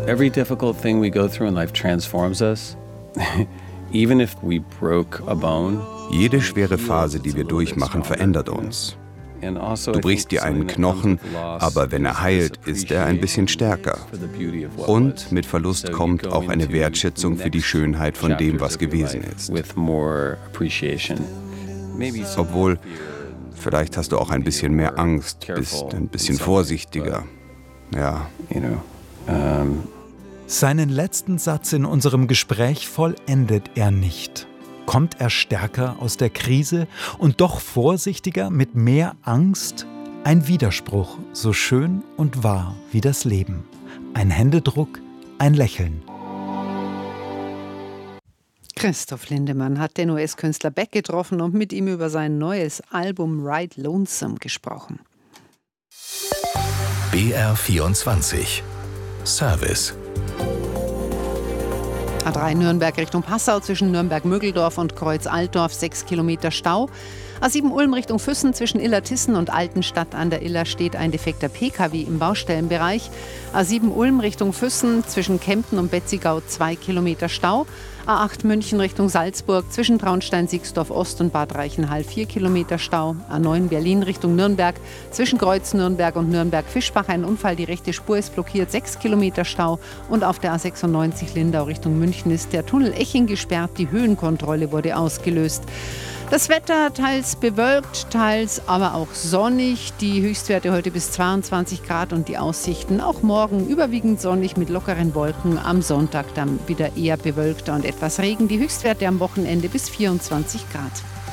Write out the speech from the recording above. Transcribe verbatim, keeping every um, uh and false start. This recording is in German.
Every difficult thing we go through in life transforms us. Even if we broke a bone. Jede schwere Phase, die wir durchmachen, verändert uns. Du brichst dir einen Knochen, aber wenn er heilt, ist er ein bisschen stärker. Und mit Verlust kommt auch eine Wertschätzung für die Schönheit von dem, was gewesen ist. Obwohl, vielleicht hast du auch ein bisschen mehr Angst, bist ein bisschen vorsichtiger. Ja. Seinen letzten Satz in unserem Gespräch vollendet er nicht. Kommt er stärker aus der Krise und doch vorsichtiger, mit mehr Angst? Ein Widerspruch, so schön und wahr wie das Leben. Ein Händedruck, ein Lächeln. Christoph Lindemann hat den U S-Künstler Beck getroffen und mit ihm über sein neues Album Ride Lonesome gesprochen. B R vierundzwanzig Service. A drei Nürnberg Richtung Passau zwischen Nürnberg-Mögeldorf und Kreuz-Altdorf sechs Kilometer Stau. A sieben Ulm Richtung Füssen zwischen Illertissen und Altenstadt an der Iller steht ein defekter P K W im Baustellenbereich. A sieben Ulm Richtung Füssen zwischen Kempten und Betzigau zwei Kilometer Stau. A acht München Richtung Salzburg zwischen Traunstein-Sixdorf-Ost und Bad Reichenhall vier Kilometer Stau. A neun Berlin Richtung Nürnberg zwischen Kreuz-Nürnberg und Nürnberg-Fischbach ein Unfall, die rechte Spur ist blockiert, sechs Kilometer Stau. Und auf der A sechsundneunzig Lindau Richtung München ist der Tunnel Eching gesperrt, die Höhenkontrolle wurde ausgelöst. Das Wetter teils bewölkt, teils aber auch sonnig. Die Höchstwerte heute bis zweiundzwanzig Grad und die Aussichten auch morgen überwiegend sonnig mit lockeren Wolken. Am Sonntag dann wieder eher bewölkter und etwas Regen. Die Höchstwerte am Wochenende bis vierundzwanzig Grad.